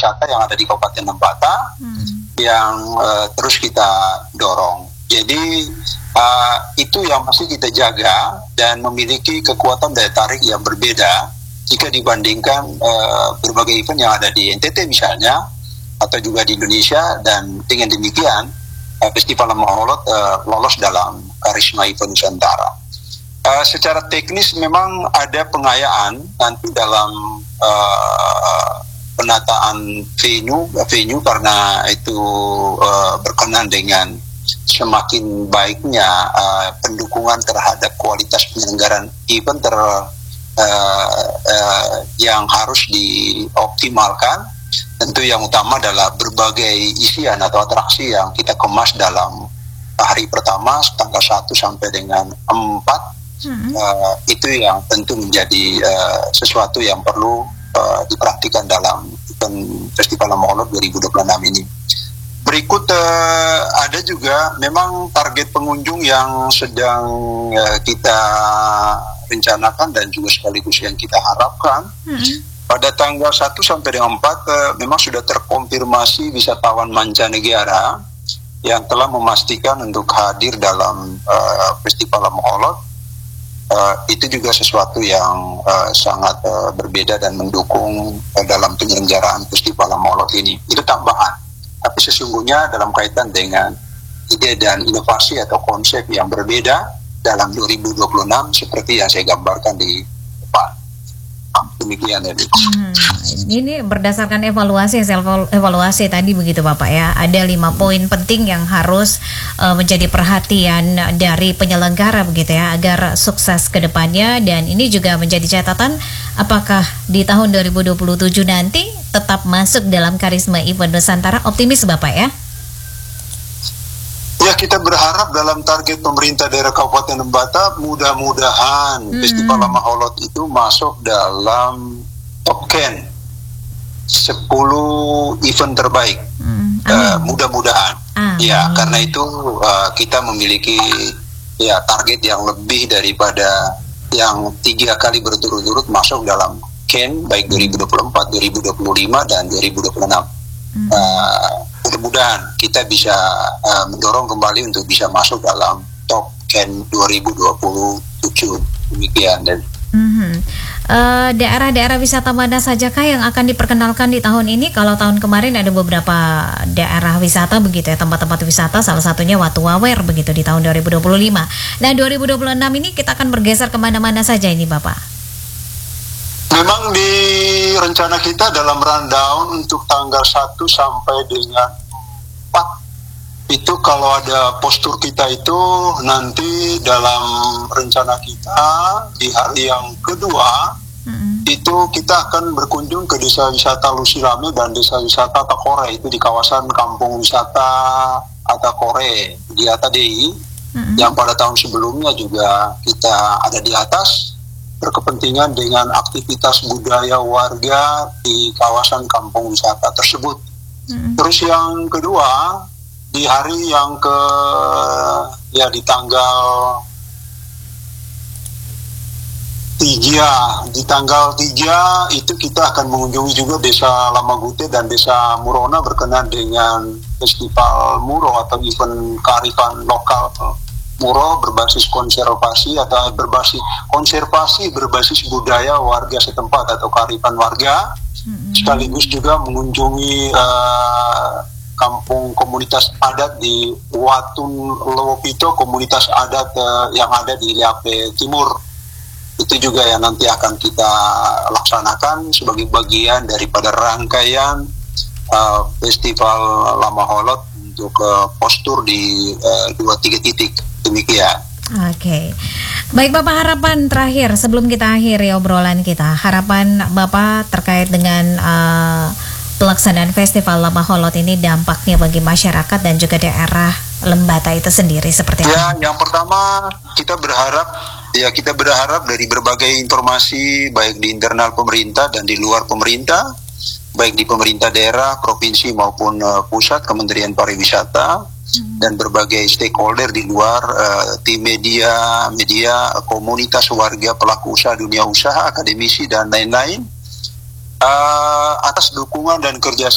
wisata yang ada di Kabupaten Lembata yang terus kita dorong. Jadi itu yang masih kita jaga dan memiliki kekuatan daya tarik yang berbeda jika dibandingkan berbagai event yang ada di NTT misalnya atau juga di Indonesia, dan dengan demikian Festival Lama Holot lolos dalam Karisma Event Nusantara. Secara teknis memang ada pengayaan nanti dalam penataan venue karena itu berkenan dengan semakin baiknya pendukungan terhadap kualitas penyelenggaraan event yang harus dioptimalkan. Tentu yang utama adalah berbagai isian atau atraksi yang kita kemas dalam hari pertama tanggal 1 sampai dengan 4. Itu yang tentu menjadi sesuatu yang perlu diperhatikan dalam event Festival Lama Holot 2026 ini. Berikut ada juga memang target pengunjung yang sedang kita rencanakan dan juga sekaligus yang kita harapkan. Pada tanggal 1 sampai dengan 4 memang sudah terkonfirmasi wisatawan mancanegara yang telah memastikan untuk hadir dalam Festival Lama Holot. Itu juga sesuatu yang sangat berbeda dan mendukung dalam penyelenggaraan Festival Lama Holot ini. Itu tambahan, tapi sesungguhnya dalam kaitan dengan ide dan inovasi atau konsep yang berbeda dalam 2026 seperti yang saya gambarkan di depan. Demikian ya. Ini berdasarkan evaluasi tadi begitu Bapak ya. Ada 5 poin penting yang harus menjadi perhatian dari penyelenggara begitu ya, agar sukses ke depannya. Dan ini juga menjadi catatan apakah di tahun 2027 nanti tetap masuk dalam Karisma Event Nusantara. Optimis Bapak ya? Ya, kita berharap dalam target pemerintah daerah Kabupaten Lembata mudah-mudahan Festival Lama Holot itu masuk dalam top 10 event terbaik. Mudah-mudahan. Ya, karena itu kita memiliki ya target yang lebih daripada yang 3 kali berturut-turut masuk dalam CAN baik 2024, 2025 dan 2026. Mudah-mudahan kita bisa mendorong kembali untuk bisa masuk dalam top 10 2027. Demikian. Dan daerah-daerah wisata mana sajakah yang akan diperkenalkan di tahun ini? Kalau tahun kemarin ada beberapa daerah wisata begitu ya, tempat-tempat wisata, salah satunya Watu Wawer begitu di tahun 2025. Nah 2026 ini kita akan bergeser kemana-mana saja ini Bapak? Memang di rencana kita dalam rundown untuk tanggal 1 sampai dengan 4 itu kalau ada postur kita itu nanti dalam rencana kita di hari yang kedua itu kita akan berkunjung ke desa wisata Lusilame dan desa wisata Takore, itu di kawasan kampung wisata Atakore di Atadei yang pada tahun sebelumnya juga kita ada di atas berkepentingan dengan aktivitas budaya warga di kawasan kampung wisata tersebut. Terus yang kedua di hari yang di tanggal 3 itu kita akan mengunjungi juga desa Lamagute dan desa Murona berkenan dengan festival Muro atau event kearifan lokal Muro berbasis konservasi atau berbasis budaya warga setempat atau kearifan warga, sekaligus juga mengunjungi kampung komunitas adat di Watun Lowopito, komunitas adat yang ada di Liape Timur. Itu juga yang nanti akan kita laksanakan sebagai bagian daripada rangkaian Festival Lama Holot untuk postur di 2-3 titik. Demikian. Oke. Baik Bapak, harapan terakhir sebelum kita akhiri obrolan kita. Harapan Bapak terkait dengan pelaksanaan Festival Lama Holot ini, dampaknya bagi masyarakat dan juga daerah Lembata itu sendiri seperti apa? Ya, yang pertama kita berharap dari berbagai informasi baik di internal pemerintah dan di luar pemerintah, baik di pemerintah daerah, provinsi maupun pusat, Kementerian Pariwisata dan berbagai stakeholder di luar, tim media, komunitas warga, pelaku usaha, dunia usaha, akademisi dan lain-lain, atas dukungan dan kerjasama